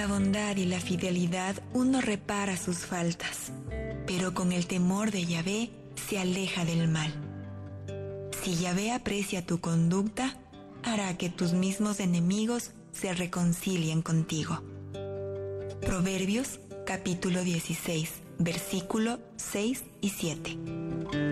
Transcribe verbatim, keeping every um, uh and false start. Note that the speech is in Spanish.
la bondad y la fidelidad uno repara sus faltas, pero con el temor de Yahvé se aleja del mal. Si Yahvé aprecia tu conducta, hará que tus mismos enemigos se reconcilien contigo. Proverbios capítulo dieciséis, versículo seis y siete.